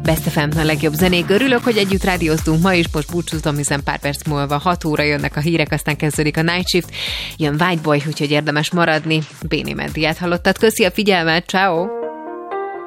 Best FM, a legjobb zenék. Örülök, hogy együtt rádióztunk ma is, most búcsúzom, hiszen pár perc múlva 6 óra jönnek a hírek, aztán kezdődik a Night Shift. Jön White Boy, úgyhogy érdemes maradni. Béné Meddiát hallottad. Köszi a figyelmet, ciao.